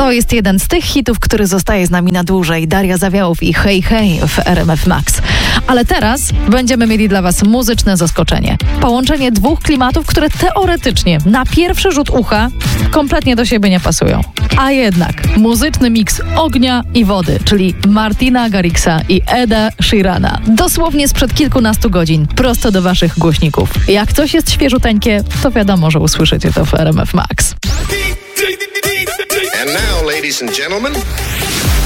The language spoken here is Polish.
To jest jeden z tych hitów, który zostaje z nami na dłużej. Daria Zawiałów i Hej Hej w RMF Max. Ale teraz będziemy mieli dla Was muzyczne zaskoczenie. Połączenie dwóch klimatów, które teoretycznie na pierwszy rzut ucha kompletnie do siebie nie pasują. A jednak muzyczny miks ognia i wody, czyli Martina Garrixa i Eda Sheerana. Dosłownie sprzed kilkunastu godzin, prosto do Waszych głośników. Jak coś jest świeżuteńkie, to wiadomo, że usłyszycie to w RMF Max. And now, ladies and gentlemen...